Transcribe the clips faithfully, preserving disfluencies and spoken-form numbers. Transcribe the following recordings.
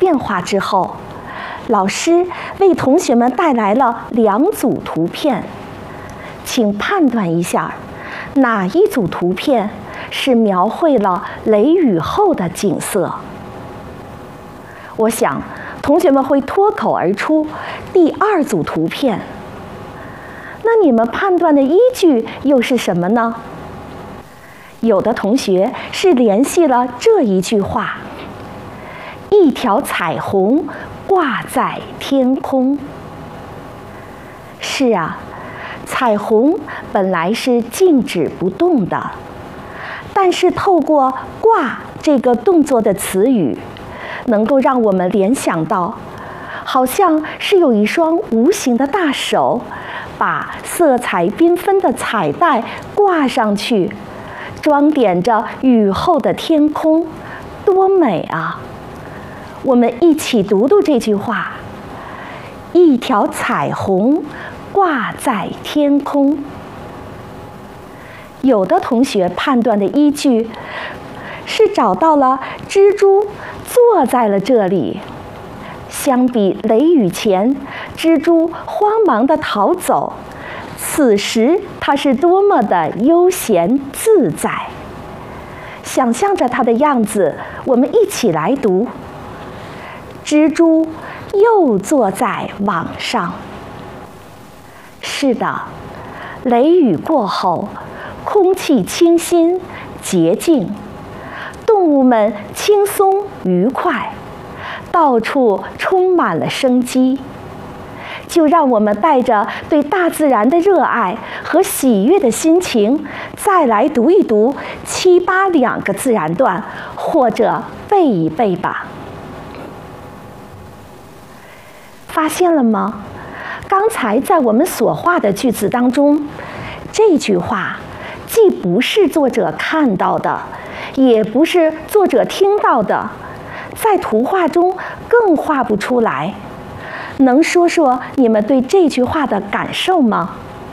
变化之后，老师为同学们带来了两组图片，请判断一下，哪一组图片是描绘了雷雨后的景色？我想，同学们会脱口而出第二组图片。那你们判断的依据又是什么呢？有的同学是联系了这一句话：一条彩虹挂在天空。是啊，彩虹本来是静止不动的，但是透过挂这个动作的词语，能够让我们联想到，好像是有一双无形的大手，把色彩缤纷的彩带挂上去，装点着雨后的天空，多美啊！我们一起读读这句话：一条彩虹挂在天空。有的同学判断的依据是找到了蜘蛛坐在了这里，相比雷雨前蜘蛛慌忙地逃走，此时它是多么的悠闲自在。想象着它的样子，我们一起来读：蜘蛛又坐在网上。是的，雷雨过后，空气清新洁净，动物们轻松愉快，到处充满了生机。就让我们带着对大自然的热爱和喜悦的心情，再来读一读七八两个自然段，或者背一背吧。发现了吗？刚才在我们所画的句子当中，这句话既不是作者看到的，也不是作者听到的，在图画中更画不出来。能说说你们对这句话的感受吗？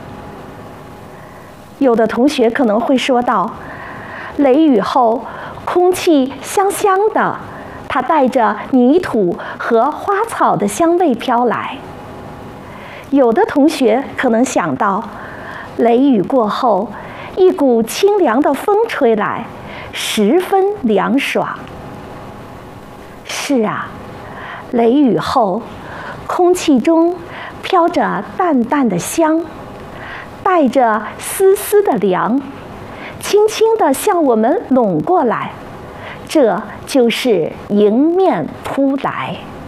有的同学可能会说到，雷雨后空气香香的，它带着泥土和花草的香味飘来。有的同学可能想到，雷雨过后，一股清凉的风吹来，十分凉爽。是啊，雷雨后，空气中飘着淡淡的香，带着丝丝的凉，轻轻地向我们拢过来，这就是迎面扑来。